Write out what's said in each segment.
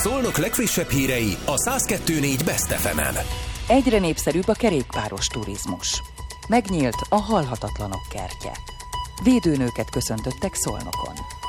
Szolnok legfrissebb hírei a 102.4 Best FM-en. Egyre népszerűbb a kerékpáros turizmus. Megnyílt a halhatatlanok kertje. Védőnőket köszöntöttek Szolnokon.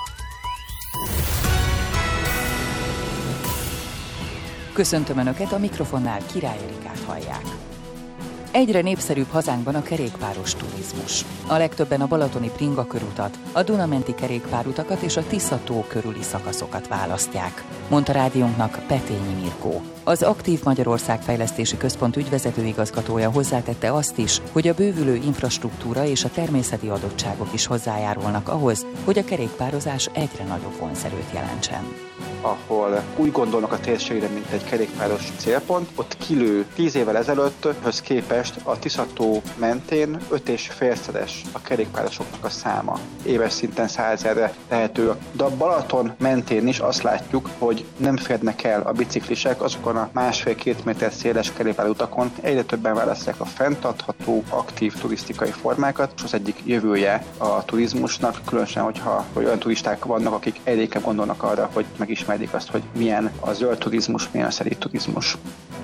Köszöntöm Önöket, a mikrofonnál Király Erikát hallják. Egyre népszerűbb hazánkban a kerékpáros turizmus. A legtöbben a balatoni Bringa körutat, a Duna-menti kerékpárutakat és a Tisza-tó körüli szakaszokat választják, mondta rádiónknak Petényi Mirkó. Az Aktív Magyarország Fejlesztési Központ ügyvezető igazgatója hozzátette azt is, hogy a bővülő infrastruktúra és a természeti adottságok is hozzájárulnak ahhoz, hogy a kerékpározás egyre nagyobb vonzerőt jelentsen. Ahol úgy gondolnak a térségre, mint egy kerékpáros célpont, ott kilő 10 évvel ezelőtthöz képest a Tisza-tó mentén 5,5-szeres a kerékpárosoknak a száma. Éves szinten 100 000-re tehető. De a Balaton mentén is azt látjuk, hogy nem férnek el a biciklisek azokon a 1,5-2 méter széles kerékpárutakon. Egyre többen választják a fenntartható, aktív turisztikai formákat, és az egyik jövője a turizmusnak, különösen, hogyha olyan turisták vannak, akik egyre inkább gondolnak arra, hogy megismerjék azt, hogy milyen a zöld turizmus, milyen a szerény turizmus.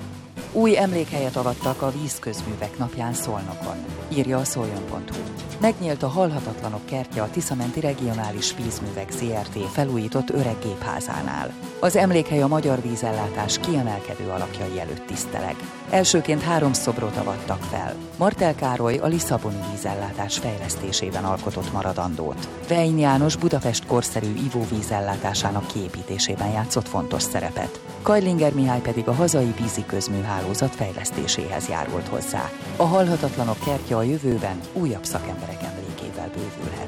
Új emlékhelyet avattak a vízközművek napján Szolnokon, írja a szoljon.hu. Megnyílt a halhatatlanok kertje a Tisza-menti Regionális Vízművek Zrt. Felújított öreg gépházánál. Az emlékhely a magyar vízellátás kiemelkedő alakjai előtt tiszteleg. Elsőként 3 szobrot avattak fel. Martel Károly a lisszaboni vízellátás fejlesztésében alkotott maradandót. Vein János Budapest korszerű ivóvízellátásának kiépítésében játszott fontos szerepet. Kajlinger Mihály pedig a hazai vízi közműhálózat fejlesztéséhez járult hozzá. A halhatatlanok kertje a jövőben újabb szakemberek emlékével bővülhet.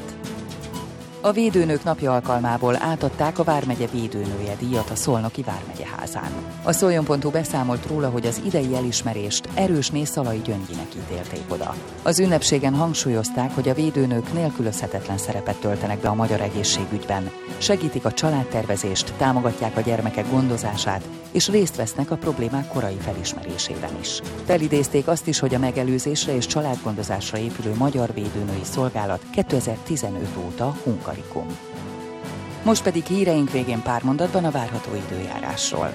A Védőnők napja alkalmából átadták a Vármegye védőnője díjat a Szolnoki Vármegyeházán. A szoljon.hu beszámolt róla, hogy az idei elismerést Erősné Szalai Gyöngyinek ítélték oda. Az ünnepségen hangsúlyozták, hogy a védőnők nélkülözhetetlen szerepet töltenek be a magyar egészségügyben, segítik a családtervezést, támogatják a gyermekek gondozását, és részt vesznek a problémák korai felismerésében is. Felidézték azt is, hogy a megelőzésre és családgondozásra épülő Magyar Védőnői Szolgálat 2015 óta Hungarikum. Most pedig híreink végén pár mondatban a várható időjárásról.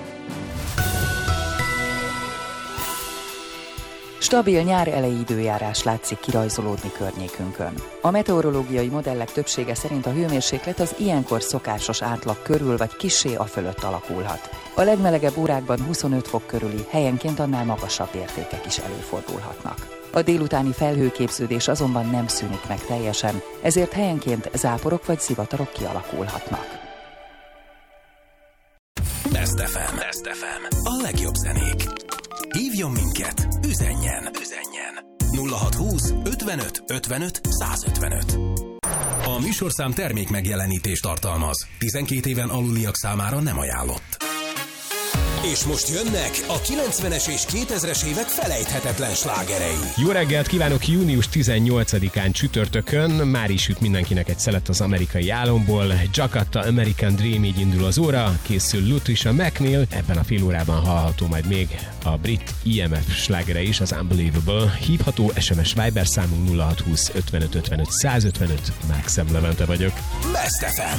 Stabil nyár eleji időjárás látszik kirajzolódni környékünkön. A meteorológiai modellek többsége szerint a hőmérséklet az ilyenkor szokásos átlag körül vagy kissé afölött alakulhat. A legmelegebb órákban 25 fok körüli, helyenként annál magasabb értékek is előfordulhatnak. A délutáni felhőképződés azonban nem szűnik meg teljesen, ezért helyenként záporok vagy zivatarok kialakulhatnak. Best FM. A legjobb zenék. Hívjon minket, üzenjen. 0620 55 55 155. A műsorszám termék megjelenítést tartalmaz. 12 éven aluliak számára nem ajánlott. És most jönnek a 90-es és 2000-es évek felejthetetlen slágerei. Jó reggelt kívánok! Június 18-án csütörtökön már is süt mindenkinek egy szelet az amerikai álomból. Jakarta American Dream, így indul az óra, készül Lutricia McNeil, ebben a fél órában hallható majd még a brit IMF slágere is, az Unbelievable. Hívható SMS Viber számunk 0620 55 55 155, Mákszem Levente vagyok. Best FM.